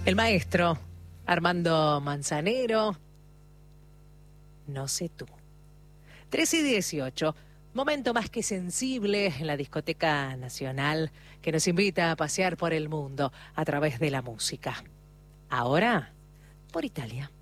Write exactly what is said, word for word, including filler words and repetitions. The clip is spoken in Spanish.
El maestro Armando Manzanero, no sé tú. tres y dieciocho, momento más que sensible en la discoteca nacional que nos invita a pasear por el mundo a través de la música. Ahora, por Italia.